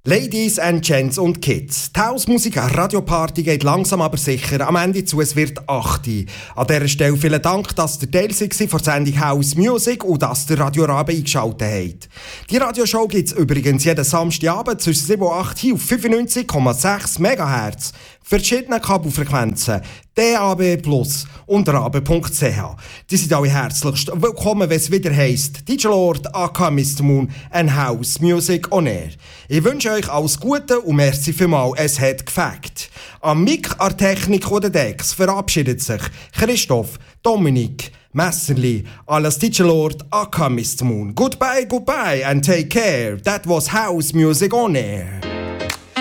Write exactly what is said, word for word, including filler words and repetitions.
Ladies and Gents und Kids, die Hausmusik Radioparty geht langsam aber sicher am Ende zu, es wird acht. An dieser Stelle vielen Dank, dass ihr Teil war von der Sendung House Music und dass ihr Radio Rabe eingeschaltet habt. Die Radioshow gibt es übrigens jeden Samstagabend zwischen sieben und acht hier auf fünfundneunzig Komma sechs Megahertz. Verschiedene Kabelfrequenzen, D A B plus und rabe punkt c h. Die sind alle herzlichst willkommen, wenn es wieder heisst D J Lord, aka Mister Moon and House Music on Air. Ich wünsche euch alles Gute und merci vielmals, es hat gefällt. Am Mic, an Technik oder Decks verabschiedet sich Christoph, Dominik, Messerli, alles D J Lord, aka Mister Moon. Goodbye, goodbye and take care. That was House Music on Air.